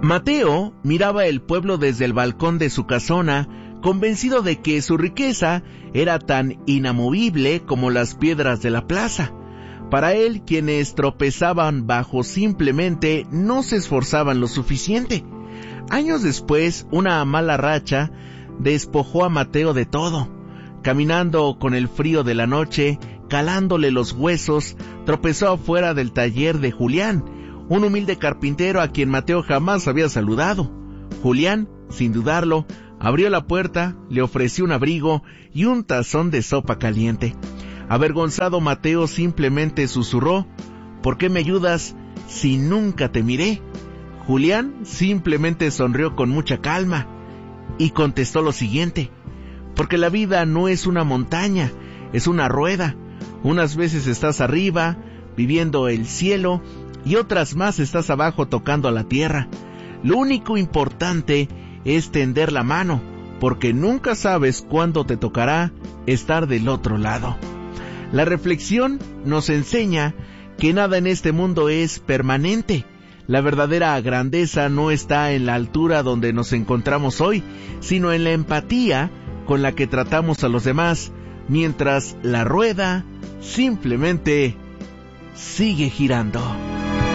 Mateo miraba el pueblo desde el balcón de su casona, convencido de que su riqueza era tan inamovible como las piedras de la plaza. Para él, quienes tropezaban bajo simplemente no se esforzaban lo suficiente. Años después, una mala racha despojó a Mateo de todo. Caminando con el frío de la noche, calándole los huesos, tropezó afuera del taller de Julián, un humilde carpintero a quien Mateo jamás había saludado. Julián, sin dudarlo, abrió la puerta, le ofreció un abrigo y un tazón de sopa caliente. Avergonzado, Mateo simplemente susurró: ¿por qué me ayudas si nunca te miré? Julián simplemente sonrió con mucha calma y contestó lo siguiente: porque la vida no es una montaña, es una rueda. Unas veces estás arriba, viviendo el cielo, y otras más estás abajo tocando a la tierra. Lo único importante es tender la mano, porque nunca sabes cuándo te tocará estar del otro lado. La reflexión nos enseña que nada en este mundo es permanente. La verdadera grandeza no está en la altura donde nos encontramos hoy, sino en la empatía con la que tratamos a los demás, mientras la rueda simplemente sigue girando.